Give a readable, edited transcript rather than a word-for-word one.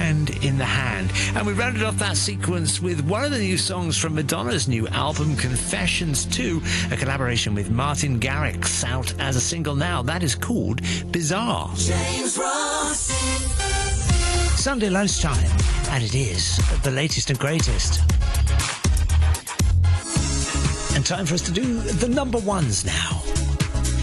Hand in the Hand. And we rounded off that sequence with one of the new songs from Madonna's new album, Confessions 2, a collaboration with Martin Garrix, out as a single now. That is called Bizarre. James Ross. Sunday lunchtime, and it is the latest and greatest. And time for us to do the number ones now.